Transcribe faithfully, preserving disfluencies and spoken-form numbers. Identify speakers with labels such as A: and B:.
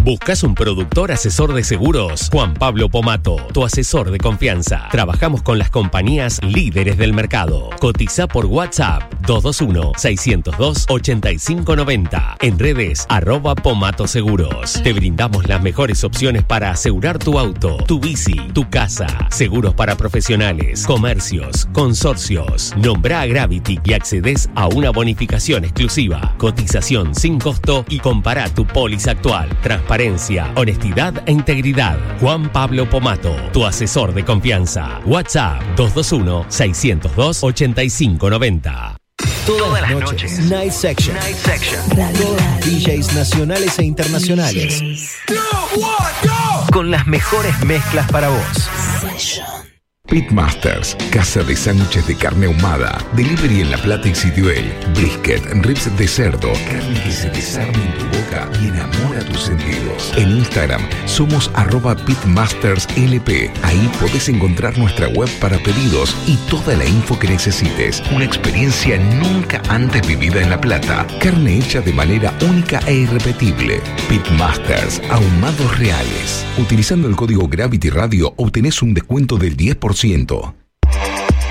A: ¿Buscas un productor asesor de seguros? Juan Pablo Pomato, tu asesor de confianza. Trabajamos con las compañías líderes del mercado. Cotiza por WhatsApp dos dos uno, seis cero dos, ocho cinco nueve cero. En redes arroba Pomato Seguros. Te brindamos las mejores opciones para asegurar tu auto, tu bici, tu casa. Seguros para profesionales, comercios, consorcios. Nombra a Gravity y accedes a una bonificación exclusiva. Cotización sin costo y compara tu póliza actual. Transparencia, honestidad e integridad. Juan Pablo Pomato, tu asesor de confianza. WhatsApp dos dos uno, seis cero dos, ocho cinco nueve cero.
B: Todas las noches, Night Section. Night Section. Radio, D Js nacionales e internacionales. Con las mejores mezclas para vos.
C: Pitmasters, casa de sándwiches de carne ahumada. Delivery en La Plata y Sitiuel. Brisket, ribs de cerdo. Carne que se desarma en tu boca y enamora tus sentidos. En Instagram somos arroba pitmasterslp. Ahí podés encontrar nuestra web para pedidos y toda la info que necesites. Una experiencia nunca antes vivida en La Plata. Carne hecha de manera única e irrepetible. Pitmasters, ahumados reales. Utilizando el código Gravity Radio obtenés un descuento del diez por ciento.